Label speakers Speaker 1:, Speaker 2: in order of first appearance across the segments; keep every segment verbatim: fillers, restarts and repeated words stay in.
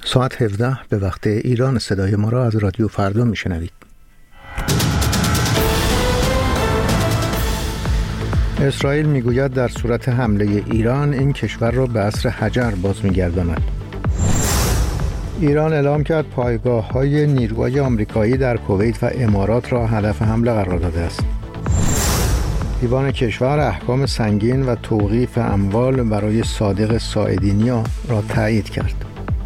Speaker 1: ساعت هفده به وقت ایران. صدای ما را از رادیو فردا میشنوید. اسرائیل میگوید در صورت حمله ایران این کشور را به عصر حجر باز میگرداند. ایران اعلام کرد پایگاه‌های نیروهای آمریکایی در کویت و امارات را هدف حمله قرار داده است. دیوان کشور احکام سنگین و توقیف اموال برای صادق ساعدینیا را تایید کرد.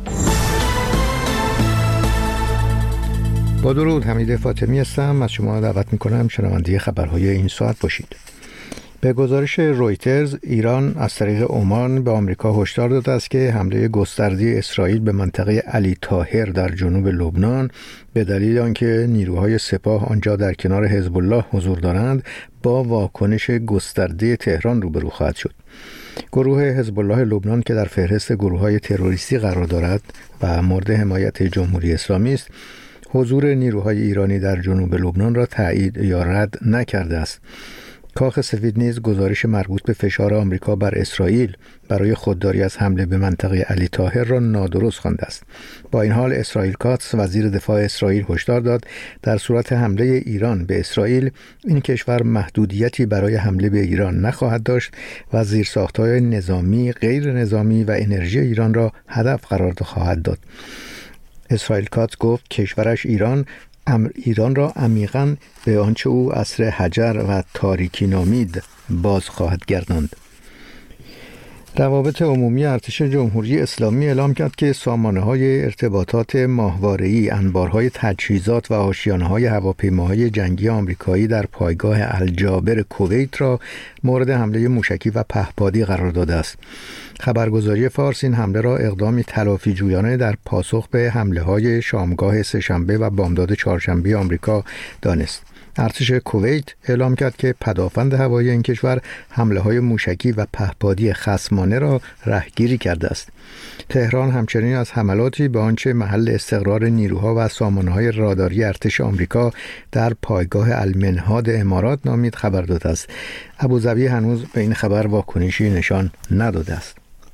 Speaker 1: با درود، حمید فاطمی هستم. از شما دعوت می‌کنم شنونده خبرهای این ساعت باشید. به گزارش رویترز، ایران از طریق عمان به آمریکا هشدار داده است که حمله گسترده اسرائیل به منطقه علی طاهر در جنوب لبنان به دلیل آنکه نیروهای سپاه آنجا در کنار حزب الله حضور دارند با واکنش گسترده تهران روبرو خواهد شد. گروه حزب الله لبنان که در فهرست گروه‌های تروریستی قرار دارد و مورد حمایت جمهوری اسلامی است، حضور نیروهای ایرانی در جنوب لبنان را تایید یا رد نکرده است. کاخ سفید نیز گزارش مربوط به فشار آمریکا بر اسرائیل برای خودداری از حمله به منطقه علی طاهر را نادرست خوانده است. با این حال اسرائیل کاتس وزیر دفاع اسرائیل هشدار داد در صورت حمله ایران به اسرائیل این کشور محدودیتی برای حمله به ایران نخواهد داشت و زیرساخت‌های نظامی، غیر نظامی و انرژی ایران را هدف قرار خواهد داد. اسرائیل کاتس گفت کشورش ایران ایران را عمیقاً به آنچه او عصر حجر و تاریکی نامید باز خواهد گرداند. روابط عمومی ارتش جمهوری اسلامی اعلام کرد که سامانه‌های ارتباطات ماهواره‌ای، انبارهای تجهیزات و آشیانه‌های هواپیماهای جنگی آمریکایی در پایگاه الجابر کویت را مورد حمله موشکی و پهپادی قرار داده است. خبرگزاری فارس این حمله را اقدامی تلافی جویانه در پاسخ به حمله‌های شامگاه سه‌شنبه و بامداد چهارشنبه آمریکا دانست. ارتش کویت اعلام کرد که پدافند هوایی این کشور حمله‌های موشکی و پهپادی خصمانه را رهگیری کرده است. تهران همچنین از حملاتی به آنچه محل استقرار نیروها و سامانه‌های راداری ارتش آمریکا در پایگاه المنهاد امارات نامید خبر داده است. ابوظبی هنوز به این خبر واکنشی نشان نداده است.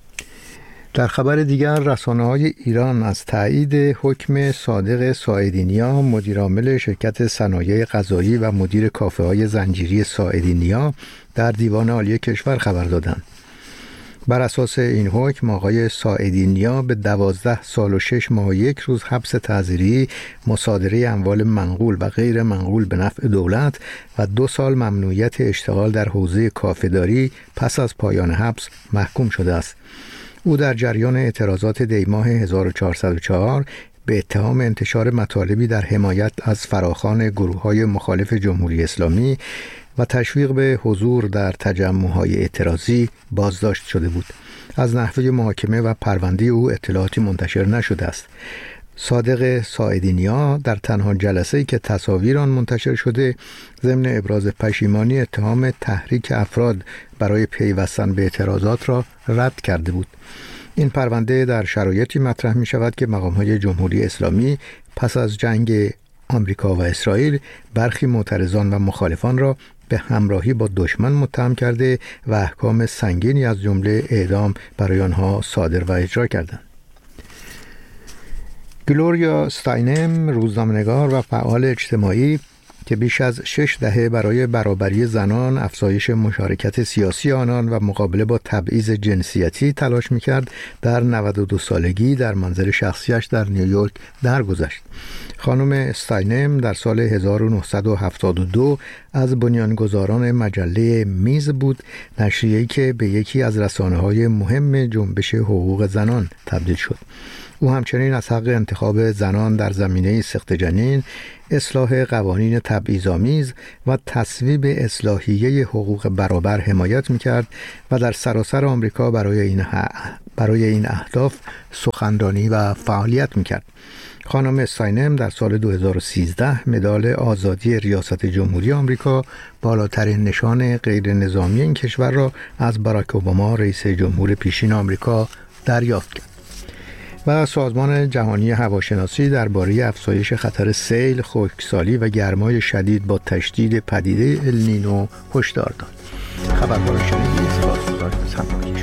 Speaker 1: در خبر دیگر، رسانه‌های ایران از تایید حکم صادق ساعدینیا، مدیرعامل شرکت صنایع غذایی و مدیر کافه‌های زنجیری ساعدینیا در دیوان عالی کشور خبر دادند. بر اساس این حکم آقای ساعدینیا به دوازده سال و شش ماه و یک روز حبس تعزیری، مصادره اموال منقول و غیر منقول به نفع دولت و دو سال ممنوعیت اشتغال در حوزه کافه‌داری پس از پایان حبس محکوم شده است. او در جریان اعتراضات دیماه هزار و چهارصد و چهار به اتهام انتشار مطالبی در حمایت از فراخوان گروه‌های مخالف جمهوری اسلامی و تشویق به حضور در تجمع‌های اعتراضی بازداشت شده بود. از نحوه محاکمه و پرونده او اطلاعاتی منتشر نشده است. صادق ساعدینیا در تنها جلسه‌ای که تصاویر آن منتشر شده ضمن ابراز پشیمانی اتهام تحریک افراد برای پیوستن به اعتراضات را رد کرده بود. این پرونده در شرایطی مطرح می شود که مقام‌های جمهوری اسلامی پس از جنگ آمریکا و اسرائیل برخی معترضان و مخالفان را به همراهی با دشمن متهم کرده و احکام سنگینی از جمله اعدام برای آنها صادر و اجرا کردند. گلوریا استاینم، روزنامه‌نگار و فعال اجتماعی که بیش از شش دهه برای برابری زنان، افزایش مشارکت سیاسی آنان و مقابله با تبعیض جنسیتی تلاش می‌کرد، در نود و دو سالگی در منزل شخصیش در نیویورک درگذشت. خانم استاینم در سال هزار و نهصد و هفتاد و دو از بنیانگذاران مجله میز بود، نشریه‌ای که به یکی از رسانه‌های مهم جنبش حقوق زنان تبدیل شد. او همچنین از حق انتخاب زنان در زمینه سقط جنین، اصلاح قوانین تبعیض‌آمیز و تصویب اصلاحیه حقوق برابر حمایت می‌کرد و در سراسر آمریکا برای این برای این اهداف سخنرانی و فعالیت می‌کرد. خانم استاینم در سال دو هزار و سیزده مدال آزادی ریاست جمهوری آمریکا، بالاترین نشان غیر نظامی این کشور را از باراک اوباما رئیس جمهور پیشین آمریکا دریافت کرد. و سازمان جهانی هواشناسی درباره افزایش خطر سیل، خشکسالی و گرمای شدید با تشدید پدیده النینو هشدار داد. خبرها را شنیدید.